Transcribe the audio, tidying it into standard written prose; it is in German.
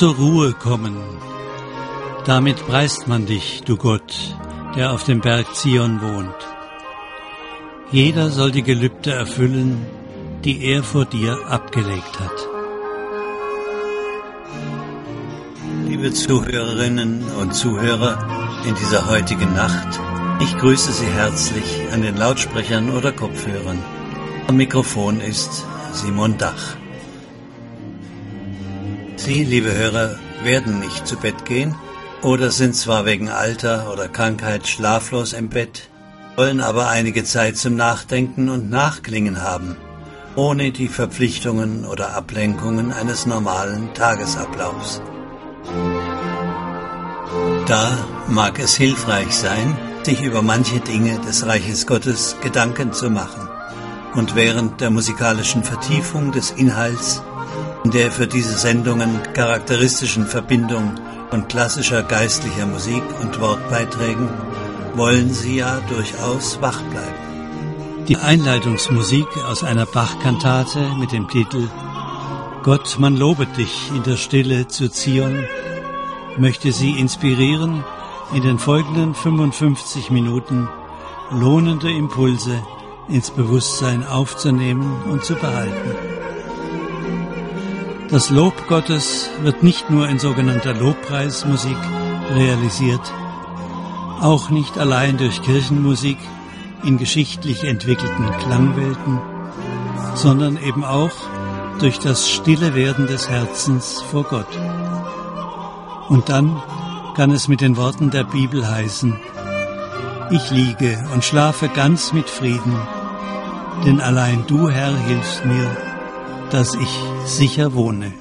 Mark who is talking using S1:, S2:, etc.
S1: Zur Ruhe kommen. Damit preist man dich, du Gott, der auf dem Berg Zion wohnt. Jeder soll die Gelübde erfüllen, die er vor dir abgelegt hat. Liebe Zuhörerinnen und Zuhörer in dieser heutigen Nacht, ich grüße Sie herzlich an den Lautsprechern oder Kopfhörern. Am Mikrofon ist Simon Dach. Sie, liebe Hörer, werden nicht zu Bett gehen oder sind zwar wegen Alter oder Krankheit schlaflos im Bett, wollen aber einige Zeit zum Nachdenken und Nachklingen haben, ohne die Verpflichtungen oder Ablenkungen eines normalen Tagesablaufs. Da mag es hilfreich sein, sich über manche Dinge des Reiches Gottes Gedanken zu machen und während der musikalischen Vertiefung des Inhalts in der für diese Sendungen charakteristischen Verbindung von klassischer geistlicher Musik und Wortbeiträgen wollen Sie ja durchaus wach bleiben. Die Einleitungsmusik aus einer Bach-Kantate mit dem Titel »Gott, man lobet dich in der Stille zu Zion« möchte Sie inspirieren, in den folgenden 55 Minuten lohnende Impulse ins Bewusstsein aufzunehmen und zu behalten. Das Lob Gottes wird nicht nur in sogenannter Lobpreismusik realisiert, auch nicht allein durch Kirchenmusik in geschichtlich entwickelten Klangwelten, sondern eben auch durch das stille Werden des Herzens vor Gott. Und dann kann es mit den Worten der Bibel heißen: Ich liege und schlafe ganz mit Frieden, denn allein du, Herr, hilfst mir, dass ich sicher wohne.